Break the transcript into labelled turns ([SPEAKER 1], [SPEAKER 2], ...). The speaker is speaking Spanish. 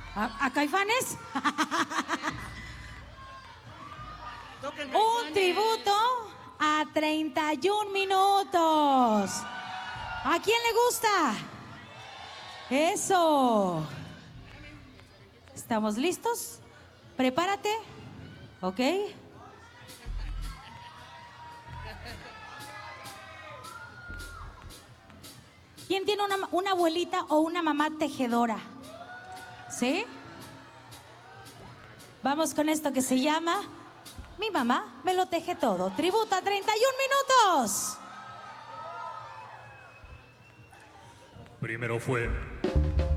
[SPEAKER 1] ¿A Caifanes? Un tributo a 31 minutos. ¿A quién le gusta? Eso. ¿Estamos listos? Prepárate. ¿Ok? ¿Quién tiene una abuelita o una mamá tejedora? ¿Sí? Vamos con esto que se llama Mi mamá me lo teje todo. Tributo a 31 minutos.
[SPEAKER 2] Primero fue